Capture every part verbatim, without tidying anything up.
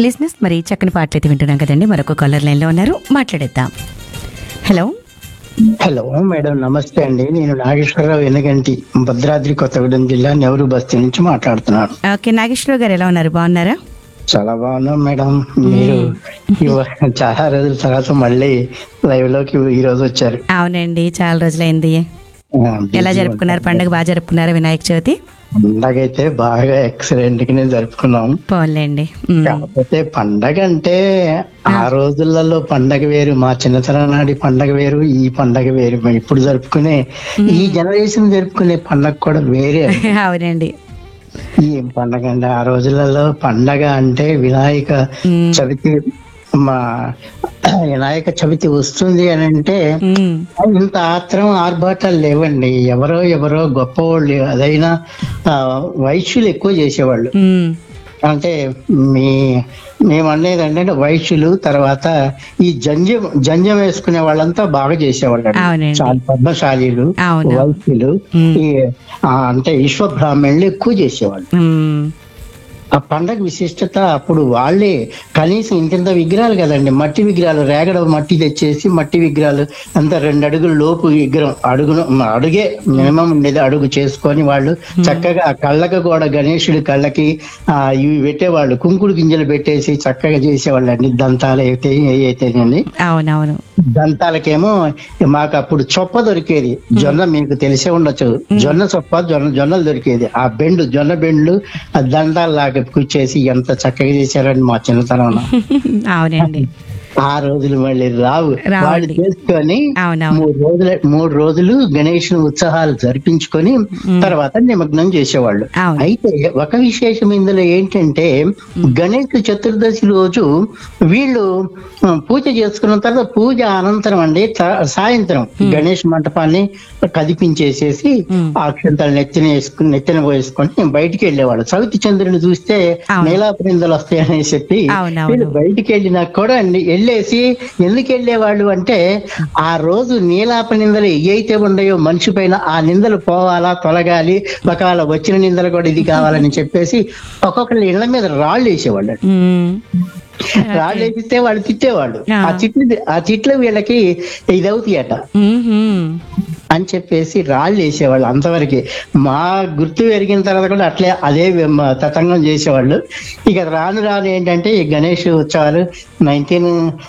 లిజినెస్ మరి చక్కని పాటలు అయితే వింటున్నాం కదండి. మరొక కాలర్ లైన్లో ఉన్నారు, మాట్లాడేద్దాం. హలో హలో మేడం, నమస్తే అండి. నేను నాగేశ్వరరావు ఎనగంటి, భద్రాద్రి కొత్తగూడెం జిల్లా నెవరు బస్తీ నుంచి మాట్లాడుతున్నాను. ఓకే, నాగేశ్వరరావు గారు ఎలా ఉన్నారు? బాగున్నారా? చాలా బాగున్నాం మేడం. మీరు ఇవ- చాలా రోజుల తర్వాత మళ్ళీ లైవ్ లోకి ఈ రోజు వచ్చారు. అవునండి, చాలా రోజులైంది. ఆ, ఎలా busy జరుపుకున్నారు ఉంటాను. పండుగ? బాగా జరుపుకున్నారా వినాయక చవితి? పండగైతే బాగా ఎక్సలెంట్ గానే జరుపుకున్నాం. పోన్లేండి. ఉమ్. కాకపోతే పండగ అంటే ఆ రోజులలో పండగ వేరు, మా చిన్నతనం నాటి పండగ వేరు, ఈ పండగ వేరు. మేము ఇప్పుడు జరుపుకునే ఈ జనరేషన్ జరుపుకునే పండగ కూడా వేరే. అవునండి. ఏం పండగ అండి ఆ రోజులలో? పండగ అంటే వినాయక ఉమ్. చవితి, మా వినాయక చవితి వస్తుంది అని అంటే ఉమ్. ఇంత ఆత్రం ఆర్భాటాలు లేవండి. ఎవరో ఎవరో గొప్పవాళ్ళు, అదైనా ఆ, వైశ్యులు ఎక్కువ చేసేవాళ్ళు. ఉమ్. అంటే మీ మేము అనేది అంటే వైశ్యులు, తర్వాత ఈ జంజం జంజం వేసుకునే వాళ్ళంతా బాగా చేసేవాళ్ళు. అవునండి. చాలా పద్మశాలీలు, అవును. వైశ్యులు, ఉమ్. ఈ ఆ, అంటే విశ్వబ్రాహ్మణులు ఎక్కువ చేసేవాళ్ళు. ఉమ్. ఆ పండగ విశిష్టత అప్పుడు వాళ్ళే కనీసం ఇంత విగ్రహాలు కదండి, మట్టి విగ్రహాలు, రేగడ మట్టి తెచ్చేసి మట్టి విగ్రహాలు అంతా రెండు అడుగుల లోపు విగ్రహం, అడుగును అడుగే మినిమం ఉండేది, అడుగు చేసుకొని వాళ్ళు చక్కగా ఆ కళ్ళకు కూడా గణేశుడి కళ్ళకి ఆ ఇవి పెట్టేవాళ్ళు, కుంకుడు గింజలు పెట్టేసి చక్కగా చేసేవాళ్ళు అండి. దంతాలు అయితే అయితేనండి, అవునవును. దంతాలకేమో మాకు అప్పుడు చొప్ప దొరికేది, జొన్న, మీకు తెలిసే ఉండొచ్చు, జొన్న చొప్ప, జొన్న జొన్నలు దొరికేది. ఆ బెండు, జొన్న బెండ్లు ఆ దంతాలు లాగా కూర్చేసి ఎంత చక్కగా చేశారండి మా చిన్నతనంలో. అవునండి. ఆ రోజులు మళ్ళీ రావు. రావండి. వాళ్ళు చేసుకొని అవునవును. మూడు రోజులు మూడు రోజులు గణేష్ ఉత్సవాలు జరిపించుకొని తర్వాత నిమగ్నం చేసేవాళ్ళు. అవును. అయితే ఒక విశేషం ఇందులో ఏంటంటే, గణేష్ చతుర్దశి రోజు వీళ్ళు ఆ, పూజ చేసుకున్న తర్వాత పూజ అనంతరం అండి త- సాయంత్రం గణేష్ మంటపాన్ని కదిపించేసేసి మ్మ్. ఆ అక్షంతలు నెత్తిన వేసుకుని నెత్తిన వేసుకొని బయటికి వెళ్ళేవాళ్ళు. చవితి చంద్రుని చూస్తే అవును. నీలాపరిందలు వస్తాయని చెప్పి అవునవును. వీళ్ళు బయటికి వెళ్ళినా కూడా అండి వెళ్ళేసి ఎందుకు వెళ్ళేవాళ్ళు అంటే, ఆ రోజు నీలాప నిందలు ఏవైతే ఉన్నాయో మనిషి పైన ఆ నిందలు పోవాలా, తొలగాలి, ఒకవేళ వచ్చిన నిందలు కూడా ఇది కావాలని చెప్పేసి ఒక్కొక్కరి ఇళ్ల మీద రాళ్ళు వేసేవాళ్ళు. ఉమ్. రాళ్ళు వేసిస్తే వాళ్ళు తిట్టేవాళ్ళు. ఆ. ఆ తిట్లు ఆ తిట్లు వీళ్ళకి ఇదవుతాయట ఉమ్మ్. అని చెప్పేసి రాళ్ళు వేసేవాళ్ళు. అంతవరకు మా గుర్తు పెరిగిన తర్వాత కూడా అట్లే అదే మ- తతంగం చేసేవాళ్ళు. ఇక రాను రాను ఏంటంటే ఈ గణేష్ ఉత్సవాలు nineteen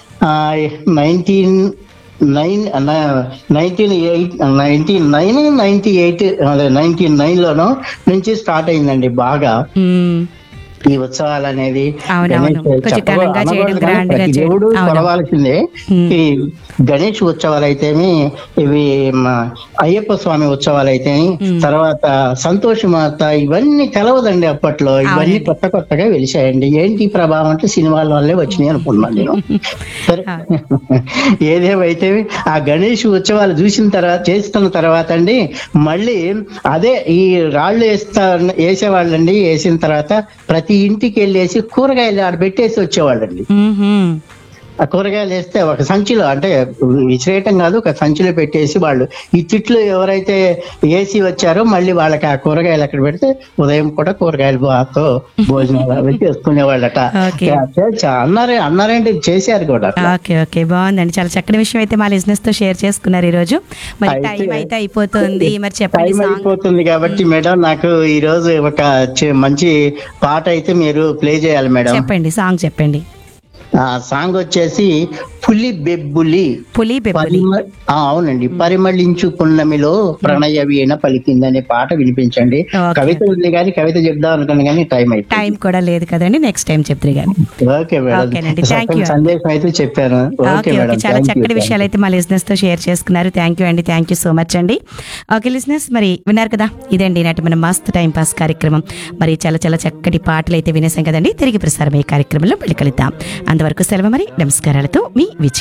nineteen nine nineteen eight nineteen nine ninety eight అదే నైన్టీన్ నైన్ లోనో నుంచి స్టార్ట్ అయిందండి బాగా ఉమ్. ఈ ఉత్సవాలు అనేది. అవునవును. గణేష్ కొంచెం చెప్పగా ఘనంగా చేయడం, అనకూడదు కానీ grand గా ప్రతి చేయడం. దేవుడు అవును. కొలవాల్సిందే. ఉమ్. ఈ గణేష్ ఉత్సవాలు అయితేమి, ఇవి మా అయ్యప్ప స్వామి ఉత్సవాలు అయితేమి, ఉమ్. తర్వాత సంతోషి మాత, ఇవన్నీ తెలవదండి అప్పట్లో. ఇవన్నీ అవునండి. కొత్త కొత్తగా వెలిసాయండి. ఏంటి ప్రభావం అంటే సినిమాల వల్లే వచ్చినాయి అనుకున్నాను నేను. సరే, ఏదేమైతే ఆ గణేష్ ఉత్సవాలు చూసిన తర్వాత చేస్తున్న తర్వాత అండి మళ్ళీ అదే ఈ రాళ్ళు వేస్తా వేసేవాళ్ళండి. వేసిన తర్వాత ప్రతి ఇంటికి వెళ్ళేసి కూరగాయలు ఆడ పెట్టేసి వచ్చేవాళ్ళండి. ఉమ్మ్. ఆ కూరగాయలు వేస్తే ఒక సంచిలో, అంటే విసిరేయటం కాదు, ఒక సంచిలో పెట్టేసి వాళ్ళు ఈ తిట్లు ఎవరైతే వేసి వచ్చారో మళ్ళీ వాళ్ళకి ఆ కూరగాయలు అక్కడ పెడితే ఉదయం కూడా కూరగాయలు బాతో భోజనాలు అవి చేసుకునేవాళ్ళట. ఓకే. చా- అన్నారే అన్నారేంటి చేశారు కూడా అట్లా. ఓకే ఓకే, బాగుందండి. చాలా చక్కని విషయం అయితే మా లిజినెస్ తో షేర్ చేసుకున్నారు ఈ రోజు. మరి అయితే- టైం అయితే అయిపోతుంది, మరి చెప్పండి టైం సాంగ్. అయిపోతుంది కాబట్టి మేడం, నాకు ఈ రోజు ఒక చి- మంచి పాట అయితే మీరు ప్లే చేయాలి మేడం. చెప్పండి, సాంగ్ చెప్పండి. ఆ సాంగ్ వచ్చేసి పులి బెబ్బులి. పులి బెబ్బులి. పరిమ- ఆ, అవునండి, పరిమళించు పున్నమిలో ప్రణయ వీణ పలికిందనే పాట వినిపించండి. ఓకే. కవిత ఉంది కానీ కవిత చెప్దాం అనుకున్నా కానీ టైం అయిపోయింది. టైం కూడా లేదు కదండి, నెక్స్ట్ టైం చెప్తారు కానీ. ఓకే మేడం, ఓకేనండి, థ్యాంక్ యూ. సందేశం అయితే చెప్పాను. ఓకే ఓకే ఓకే, మేడం, చాలా థ్యాంక్ యూ. చక్కటి విషయాలు అయితే మా లిజినెస్ తో షేర్ చేసుకున్నారు. థ్యాంక్ యూ అండి, థ్యాంక్ యూ సో మచ్ అండి. ఓకే లిజినెస్, మరి విన్నారు కదా, ఇదండి నాటి మన మస్త్ టైం పాస్ కార్యక్రమం. మరి చాలా చాలా చక్కటి పాటలు అయితే వినేసాం కదండి. తిరిగి ప్రసారం ఈ కార్యక్రమంలో మళ్ళీ కలుద్దాం. అంతవరకు సెలవు, మరి నమస్కారాలతో మీ